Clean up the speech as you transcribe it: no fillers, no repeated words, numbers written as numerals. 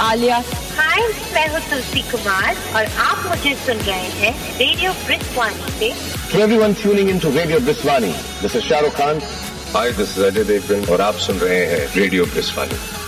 आलिया। हाय, मैं हूँ तुलसी कुमार और आप मुझे सुन रहे हैं रेडियो ब्रिस्वानी पे। To everyone tuning into Radio Brisbane, this is Shah Rukh Khan. Hi, this is Ajay Devgan और आप सुन रहे हैं रेडियो ब्रिस्वानी।